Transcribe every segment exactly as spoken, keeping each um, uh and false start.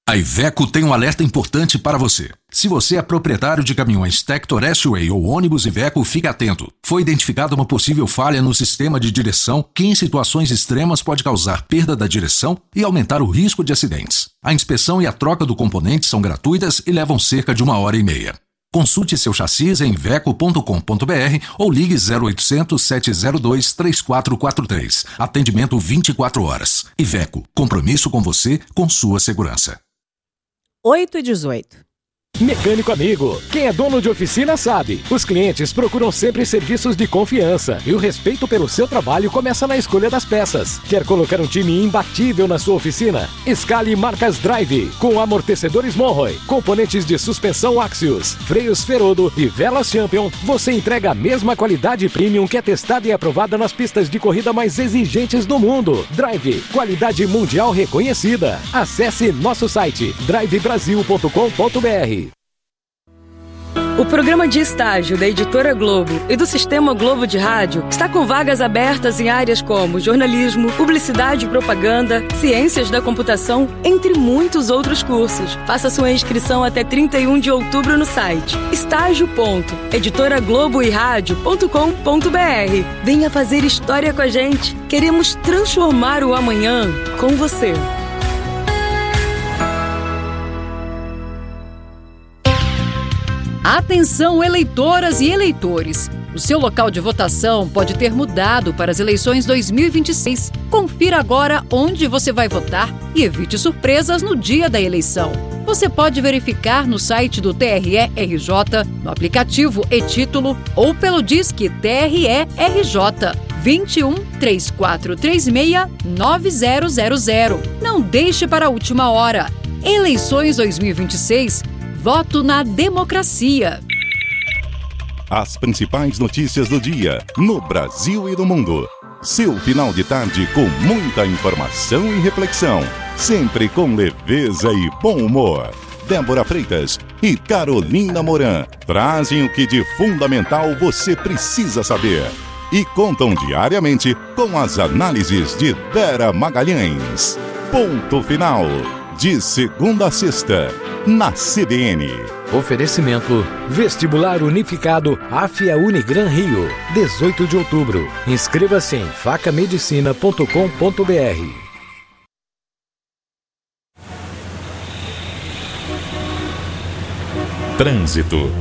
A Iveco tem um alerta importante para você. Se você é proprietário de caminhões Tector S-Way ou ônibus Iveco, fique atento. Foi identificada uma possível falha no sistema de direção que em situações extremas pode causar perda da direção e aumentar o risco de acidentes. A inspeção e a troca do componente são gratuitas e levam cerca de uma hora e meia. Consulte seu chassi em iveco ponto com ponto b r ou ligue zero oitocentos, sete zero dois, três quatro quatro três. Atendimento vinte e quatro horas. Iveco, compromisso com você, com sua segurança. oito e dezoito. Mecânico amigo, quem é dono de oficina sabe. Os clientes procuram sempre serviços de confiança e o respeito pelo seu trabalho começa na escolha das peças. Quer colocar um time imbatível na sua oficina? Escale marcas Drive, com amortecedores Monroe, componentes de suspensão Axios, freios Ferodo e velas Champion. Você entrega a mesma qualidade premium que é testada e aprovada nas pistas de corrida mais exigentes do mundo. Drive, qualidade mundial reconhecida. Acesse nosso site drive brasil ponto com ponto b r. O programa de estágio da Editora Globo e do Sistema Globo de Rádio está com vagas abertas em áreas como jornalismo, publicidade e propaganda, ciências da computação, entre muitos outros cursos. Faça sua inscrição até trinta e um de outubro no site estágio ponto editora globo e rádio ponto com ponto b r. Venha fazer história com a gente. Queremos transformar o amanhã com você. Atenção, eleitoras e eleitores! O seu local de votação pode ter mudado para as eleições dois mil e vinte e seis. Confira agora onde você vai votar e evite surpresas no dia da eleição. Você pode verificar no site do T R E R J, no aplicativo e-Título ou pelo Disque T R E R J vinte e um, três quatro três seis, nove zero zero zero. Não deixe para a última hora. Eleições dois mil e vinte e seis. Voto na democracia. As principais notícias do dia, no Brasil e no mundo. Seu final de tarde com muita informação e reflexão. Sempre com leveza e bom humor. Débora Freitas e Carolina Moran trazem o que de fundamental você precisa saber. E contam diariamente com as análises de Vera Magalhães. Ponto final. De segunda a sexta, na C B N. Oferecimento Vestibular Unificado Afia Unigran Rio, dezoito de outubro. Inscreva-se em faca medicina ponto com ponto b r. Trânsito.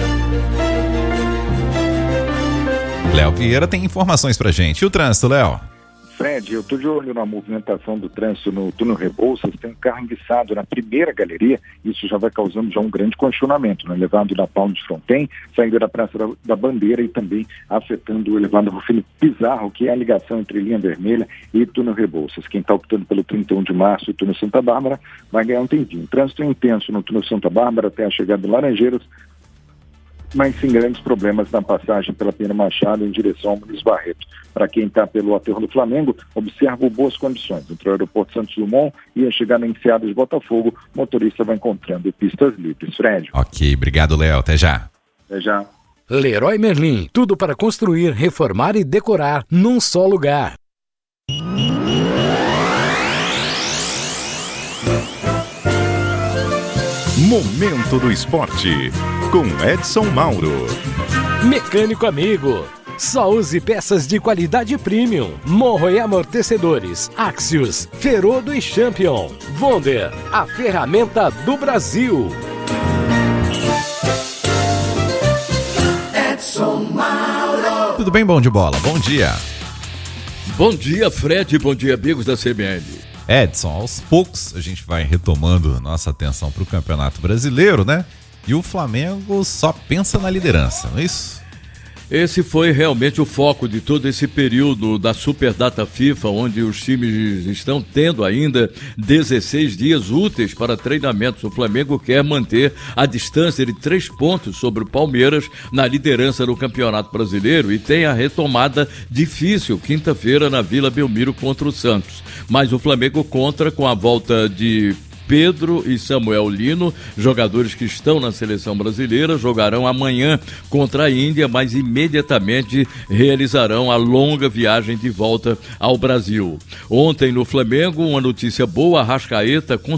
Léo Vieira tem informações pra gente. E o trânsito, Léo? Fred, eu estou de olho na movimentação do trânsito no túnel Rebouças. Tem um carro enguiçado na primeira galeria, isso já vai causando já um grande congestionamento, no elevado da Paulo de Fronten, saindo da Praça da, da Bandeira e também afetando o elevado Rufino Pizarro, que é a ligação entre linha vermelha e túnel Rebouças. Quem está optando pelo trinta e um de março e túnel Santa Bárbara vai ganhar um tempinho. O trânsito é intenso no túnel Santa Bárbara até a chegada de Laranjeiras, mas sem grandes problemas na passagem pela Pena Machado em direção ao Muniz Barreto. Para quem está pelo aterro do Flamengo, observa boas condições. Entre o aeroporto Santos Dumont e a chegada em Enseada de Botafogo, o motorista vai encontrando pistas livres. Fred. Ok, obrigado, Léo. Até já. Até já. Leroy Merlin, tudo para construir, reformar e decorar num só lugar. Momento do Esporte, com Edson Mauro. Mecânico amigo, só use peças de qualidade premium. Monroe Amortecedores, Axios, Ferodo e Champion. Wonder, a ferramenta do Brasil. Edson Mauro. Tudo bem, bom de bola? Bom dia. Bom dia, Fred. Bom dia, amigos da C B N. Edson, aos poucos a gente vai retomando nossa atenção para o Campeonato Brasileiro, né? E o Flamengo só pensa na liderança, não é isso? Esse foi realmente o foco de todo esse período da Superdata FIFA, onde os times estão tendo ainda dezesseis dias úteis para treinamentos. O Flamengo quer manter a distância de três pontos sobre o Palmeiras na liderança do Campeonato Brasileiro e tem a retomada difícil quinta-feira na Vila Belmiro contra o Santos. Mas o Flamengo conta com a volta de Pedro e Samuel Lino, jogadores que estão na seleção brasileira, jogarão amanhã contra a Índia, mas imediatamente realizarão a longa viagem de volta ao Brasil. Ontem no Flamengo, uma notícia boa, Arrascaeta conseguiu